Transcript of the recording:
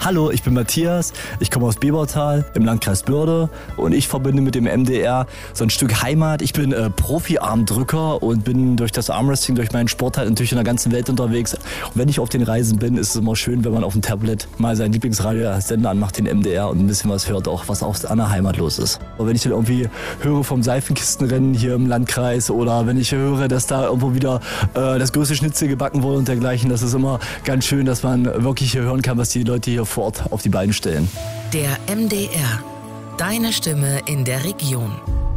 Hallo, ich bin Matthias, ich komme aus Bebertal im Landkreis Börde und ich verbinde mit dem MDR so ein Stück Heimat. Ich bin Profi-Armdrücker und bin durch das Armwrestling, durch meinen Sport halt natürlich in der ganzen Welt unterwegs. Und wenn ich auf den Reisen bin, ist es immer schön, wenn man auf dem Tablet mal seinen Lieblingsradiosender anmacht, den MDR, und ein bisschen was hört, auch was auch an der Heimat los ist. Und wenn ich dann irgendwie höre vom Seifenkistenrennen hier im Landkreis oder wenn ich höre, dass da irgendwo wieder das größte Schnitzel gebacken wurde und dergleichen, das ist immer ganz schön, dass man wirklich hier hören kann, was die Leute hier vor Ort auf die Beine stellen. Der MDR. Deine Stimme in der Region.